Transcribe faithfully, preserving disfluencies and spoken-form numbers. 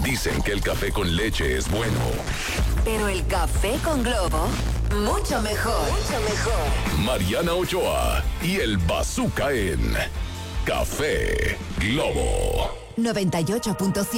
Dicen que el café con leche es bueno. Pero el café con Globo, mucho mejor. Mucho mejor. Mariana Ochoa y el Bazooka en Café Globo noventa y ocho punto siete